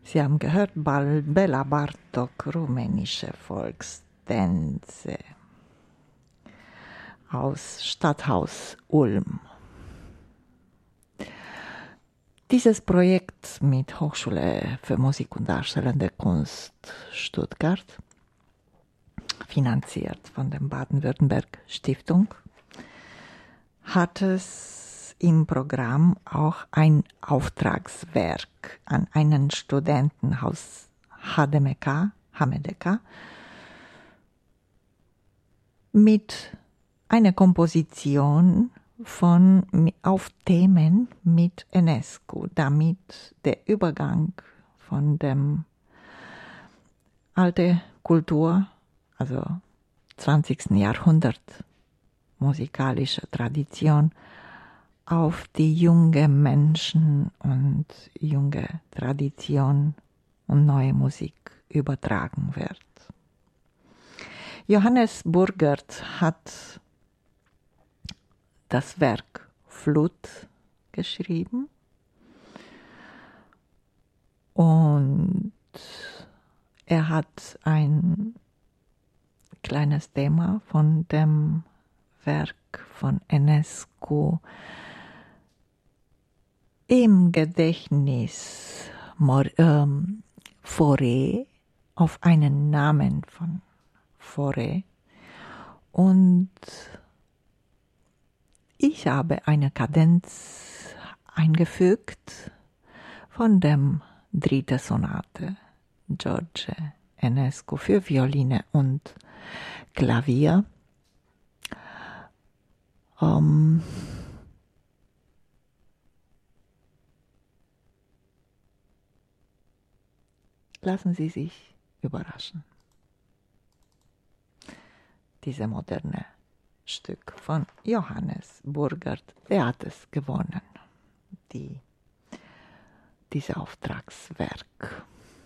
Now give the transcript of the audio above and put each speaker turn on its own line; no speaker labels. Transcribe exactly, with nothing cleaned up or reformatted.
Sie haben gehört, Bela Bartok, rumänische Volkstänze aus Stadthaus Ulm. Dieses Projekt mit Hochschule für Musik und Darstellende Kunst Stuttgart, finanziert von der Baden-Württemberg Stiftung, hat es im Programm auch ein Auftragswerk an einen Studenten aus H D M K, H M D K, mit einer Komposition von, auf Themen mit Enescu, damit der Übergang von dem alte Kultur, also zwanzigsten Jahrhundert, musikalische Tradition, auf die junge Menschen und junge Tradition und neue Musik übertragen wird. Johannes Burgert hat das Werk Flut geschrieben und er hat ein kleines Thema von dem Werk von Enescu im Gedächtnis ähm, Fauré, auf einen Namen von Fauré, und ich habe eine Kadenz eingefügt von dem dritte Sonate George Enescu für Violine und Klavier. Um, lassen Sie sich überraschen. Diese moderne Stück von Johannes Burgert, der hat es gewonnen, die, dieses Auftragswerk.